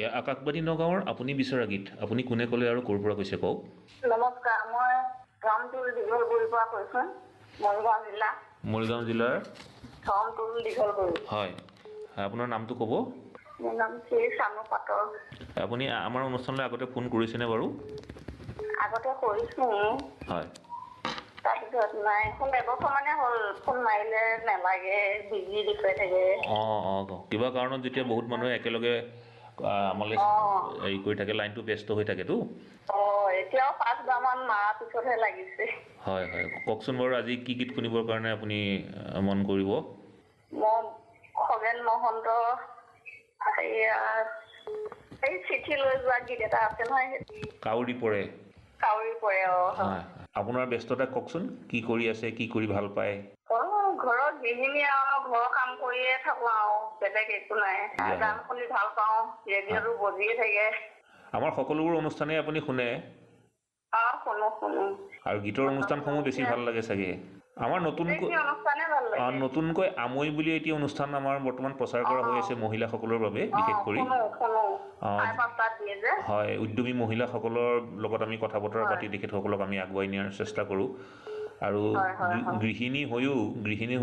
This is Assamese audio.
আকাশবাণী নগাঁৱৰ আপুনি বিচৰা গীত আপুনি কোনে ক'লে আৰু ক'ৰ পৰা কৈছে কওক নমস্কাৰ মই ধৰমতুল দীঘলগুৰিৰ পৰা কৈছোঁ মৰিগাঁও জিলা মৰিগাঁও জিলাৰ ধৰমতুল দীঘলগুৰি হয় আপোনাৰ নামটো ক'ব মোৰ নাম শ্ৰী চানু পাটৰ আপুনি আমাৰ অনুষ্ঠানলৈ আগতে ফোন কৰিছেনে বাৰু আগতে কৰিছোঁ হয় তাৰপিছত নাই ফোন এবছৰ মানে হ'ল ফোন মাৰিলে নালাগে বিজি দেখুৱাই থাকে কিবা কাৰণত যেতিয়া বহুত মানুহে একেলগে আমালৈ হেৰি কৰি থাকে লাইনটো ব্যস্ত হৈ থাকেতো এতিয়াও 5বাৰমান মাৰাৰ পিছতহে লাগিছে হয় হয় কওকচোন বাৰু আজি কি গীত শুনিবৰ কাৰণে আপুনি মন কৰিব মই খগেন মহন্ত এই চিঠি লৈ যোৱা গীত এটা আছে নহয় কাউৰী পৰে কাউৰী পৰে হয় আপোনাৰ ব্যস্ততা কওকচোন কি কৰি আছে কি কৰি ভাল পায় ঘৰত গৃহিণী আৰু ঘৰৰ কাম কৰিয়ে থাকো আৰু বেলেগ একো নাই গান শুনি ভাল পাওঁ ৰেডিঅ'টো বজিয়ে থাকে আমাৰ সকলোবোৰ অনুষ্ঠানেই আপুনি শুনে শুনো আৰু গীতৰ অনুষ্ঠানসমূহ বেছি ভাল লাগে চাগে আমাৰ নতুনকৈ আমৈ বুলি এটি অনুষ্ঠান আমাৰ বৰ্তমান প্ৰচাৰ কৰা হৈ আছে মহিলাসকলৰ বাবে বিশেষ কৰি হয় উদ্যমী মহিলাসকলৰ লগত আমি কথা বতৰা পাতি তেখেতসকলক আমি আগুৱাই নিয়াৰ চেষ্টা কৰোঁ আৰু গৃহিণী হৈও